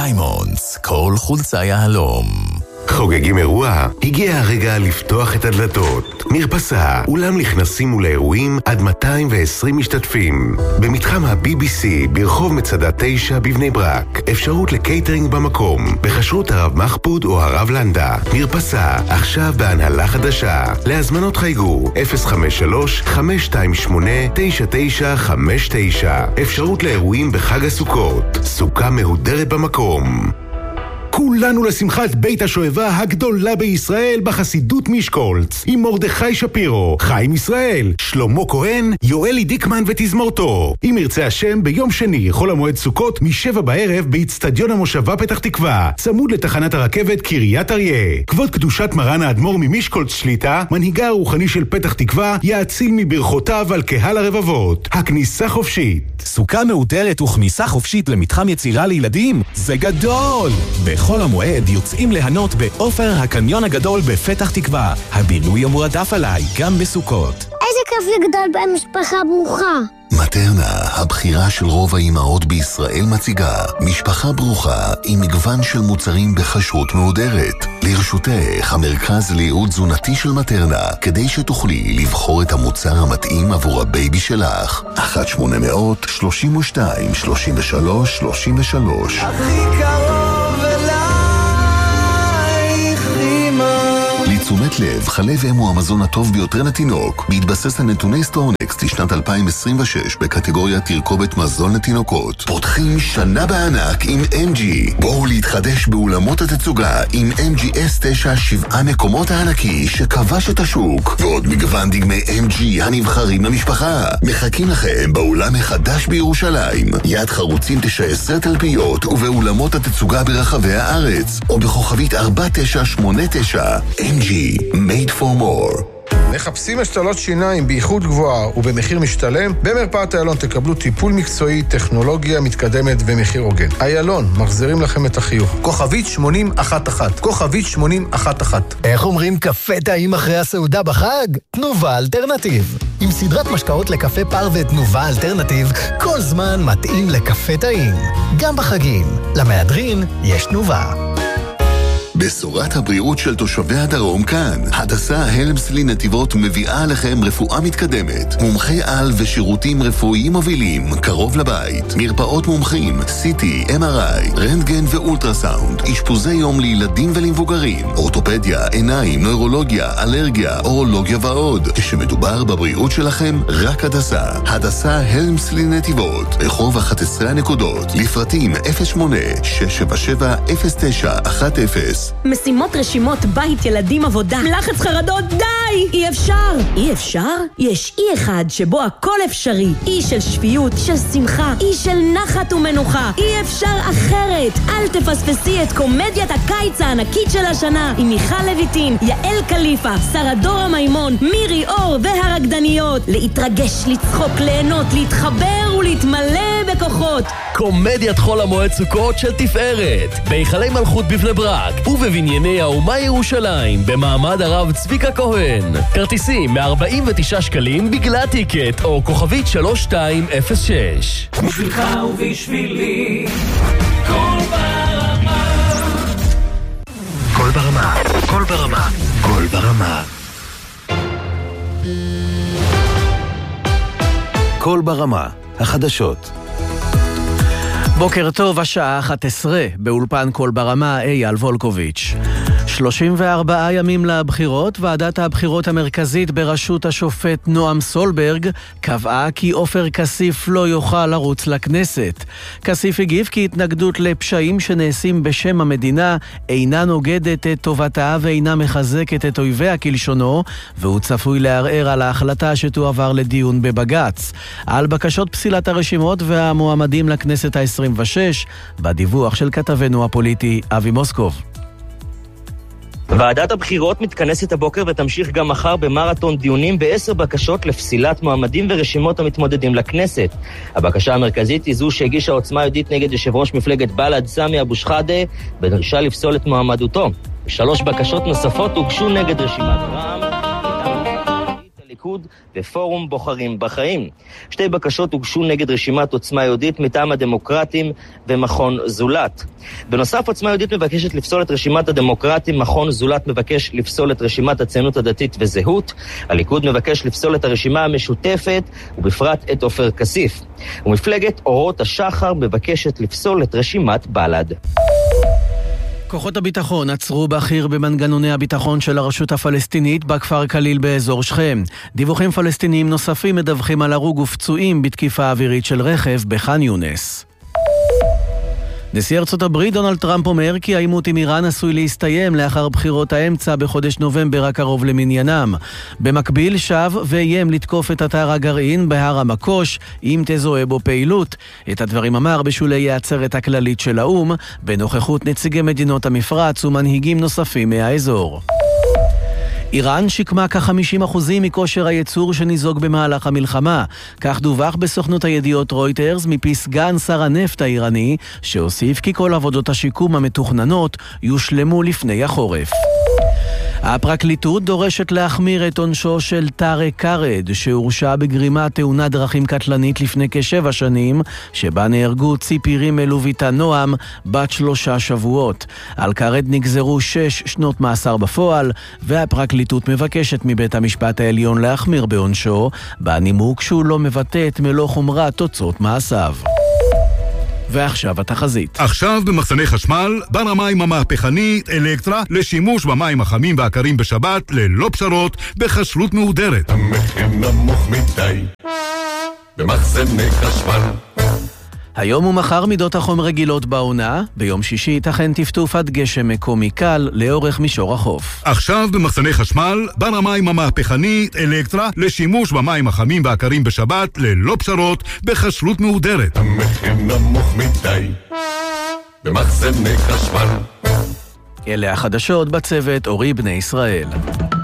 דיימונדס, כל חולצה יהלום. חוגגים אירוע? הגיע הרגע לפתוח את הדלתות. מרפסה, אולם לכנסים ולאירועים עד 220 משתתפים. במתחם ה-BBC ברחוב מצדה 9 בבני ברק. אפשרות לקייטרינג במקום, בחשרות הרב מחפוד או הרב לנדה. מרפסה, עכשיו בהנהלה חדשה. להזמנות חייגו 053-528-9959. אפשרות לאירועים בחג הסוכות. סוכה מהודרת במקום. כולנו לשמחת בית השואבה הגדולה בישראל בחסידות מישקולץ, עם מרדכי שפירו, חיים ישראל, שלמה כהן, יואלי דיקמן ותזמורתו. אם ירצה השם, ביום שני חול המועד סוכות מ7 בערב באצטדיון המושבה פתח תקווה, צמוד לתחנת הרכבת קריית אריה. כבוד קדושת מרן האדמו"ר ממישקולץ שליטה, מנהיגה הרוחני של פתח תקווה, יאציל מברכותיו על קהל הרבבות. הכניסה חופשית. סוכה מהודרת וכניסה חופשית למתחם יצירה לילדים זה גדול! בכל המועד יוצאים להנות באופר הקניון הגדול בפתח תקווה. הבילוי המועדף עליי גם בסוכות. איזה כיף לגדול במשפחה ברוכה. מטרנה, הבחירה של רוב האימהות בישראל, מציגה משפחה ברוכה עם מגוון של מוצרים בחשרות מהודרת. לרשותך המרכז לייעוד תזונתי של מטרנה, כדי שתוכלי לבחור את המוצר המתאים עבור הבייבי שלך. 1-800-32-33-33 הכי קרוב אלייך אמא. לתשומת לב, חלב אם הוא המזון הטוב ביותר לתינוק, בהתבסס על נתוני סטורנקסט לשנת 2026 בקטגוריה תרכובת מזון לתינוקות. פותחים שנה בענק עם MG. בואו להתחדש באולמות התצוגה עם MG S9 7 מקומות הענקי שכבש את השוק, ועוד מגוון דגמי MG הנבחרים למשפחה. מחכים לכם באולם החדש בירושלים, יד חרוצים 9 תלפיות, ובאולמות התצוגה ברחבי הארץ, או בכוכבית 4989. MG, made for more. מחפשים השתלות שיניים באיכות גבוהה ובמחיר משתלם? במרפאת איילון תקבלו טיפול מקצועי, טכנולוגיה מתקדמת ומחיר הוגן. איילון, מחזירים לכם את החיוך. כוכבית 8011. כוכבית 8011. איך אומרים קפה טעים אחרי הסעודה בחג? תנובה אלטרנטיב. עם סדרת משקאות לקפה פר ותנובה אלטרנטיב, כל זמן מתאים לקפה טעים. גם בחגים. למהדרין יש תנובה. בשורת הבריאות של תושבי הדרום כאן. הדסה הלמסלי נתיבות מביאה לכם רפואה מתקדמת, מומחי על ושירותים רפואיים מובילים קרוב לבית, מרפאות מומחים, CT, MRI, רנטגן ואולטרסאונד, אשפוזי יום לילדים ולמבוגרים, אורתופדיה, עיניים, נוירולוגיה, אלרגיה, אורולוגיה ועוד. כשמדובר בבריאות שלכם, רק הדסה. הדסה הלמסלי נתיבות, רחוב 11 הנקודות, לפרטים 08-677-0910. משימות, רשימות, בית, ילדים, עבודה, לחץ, חרדות, די! אי אפשר! אי אפשר? יש אי אחד שבו הכל אפשרי. אי של שפיות, של שמחה, אי של נחת ומנוחה. אי אפשר אחרת. אל תפספסי את קומדיית הקיץ הענקית של השנה עם מיכל לויטין, יעל קליפה, שרה דורה מימון, מירי אור והרקדניות. להתרגש, לצחוק, ליהנות, להתחבר ולהתמלא בכוחות. קומדיית חול המועד סוכות של תפארת, בהיכלי מלכות בבני ברק ובבנייני האומה ירושלים, במעמד הרב צביקה כהן. כרטיסים מ-49 שקלים בגלל טיקט או כוכבית 3206. בשבילך ובשבילי כל ברמה. כל ברמה, כל ברמה, כל ברמה. כל ברמה, החדשות. בוקר טוב, השעה 11, באולפן כל ברמה, אייל וולקוביץ'. 34 ימים לבחירות, ועדת הבחירות המרכזית בראשות השופט נועם סולברג קבעה כי עופר כסיף לא יוכל לרוץ לכנסת. כסיף הגיב כי התנגדות לפשעים שנעשים בשם המדינה אינה נוגדת את טובתה ואינה מחזקת את אויביה כלשונו, והוא צפוי לערער על ההחלטה שתועבר לדיון בבג"ץ. על בקשות פסילת הרשימות והמועמדים לכנסת ה-26, בדיווח של כתבנו הפוליטי אבי מוסקוב. ועדת הבחירות מתכנסת הבוקר ותמשיך גם מחר במרתון דיונים ב10 בקשות לפסילת מועמדים ורשימות המתמודדים לכנסת. הבקשה המרכזית היא זו שהגישה עוצמה יהודית נגד יושב ראש מפלגת בל"ד סמי אבו שחאדה בדרישה לפסול את מועמדותו. 3 בקשות נוספות הוגשו נגד רשימת רע"מ. הליכוד ופורום בוחרים בחיים. שתי בקשות הוגשו נגד רשימת עוצמה יהודית מטעם הדמוקרטים ומכון זולת. בנוסף, עוצמה יהודית מבקשת לפסול את רשימת הדמוקרטים, מכון זולת מבקש לפסול את רשימת הציונות הדתית וזהות, הליכוד מבקש לפסול את הרשימה המשותפת ובפרט את עופר כסיף. ומפלגת אורות השחר מבקשת לפסול את רשימת בל"ד. כוחות הביטחון עצרו בכיר במנגנוני הביטחון של הרשות הפלסטינית בכפר כליל באזור שכם. דיווחים פלסטיניים נוספים מדווחים על הרוג ופצועים בתקיפה אווירית של רכב בח'אן יונס. נשיא ארצות הברית דונלד טראמפ אומר כי העימות עם איראן עשוי להסתיים לאחר בחירות האמצע בחודש נובמבר הקרוב למניינם. במקביל שב ואיים לתקוף את אתר הגרעין בהר המקוש אם תזוהה בו פעילות. את הדברים אמר בשולי העצרת הכללית של האו"ם בנוכחות נציגי מדינות המפרץ ומנהיגים נוספים מהאזור. איראן שיקמה כ-50% מכושר הייצור שניזוג במהלך המלחמה. כך דווח בסוכנות הידיעות רויטרס מפי סגן שר הנפט האיראני, שהוסיף כי כל עבודות השיקום המתוכננות יושלמו לפני החורף. הפרקליטות דורשת להחמיר את עונשו של טארק קארד, שהורשע בגרימת תאונת דרכים קטלנית לפני כ7 שנים, שבה נהרגו ציפי רימל וביתה נועם בת 3 שבועות. על קארד נגזרו 6 שנות מאסר בפועל, והפרקליטות מבקשת מבית המשפט העליון להחמיר בעונשו, בנימוק שהוא לא מבטא את מלוא חומרת תוצאות מעשיו. ועכשיו התחזית. עכשיו במחסני חשמל, בר המים המהפכנית אלקטרה לשימוש במים החמים והקרים בשבת ללא פשרות בכשרות מהודרת. המחיר נמוך מדי במחסני חשמל. היום ומחר מידות החום רגילות בעונה, ביום שישי ייתכן טפטוף עד גשם מקומי קל לאורך מישור החוף. עכשיו במחסני חשמל, בר המים המהפכנית אלקטרה לשימוש במים החמים והקרים בשבת ללא פשרות בכשרות מהודרת. המחיר נמוך מדי במחסני חשמל. אלה החדשות בצוות אורי בני ישראל.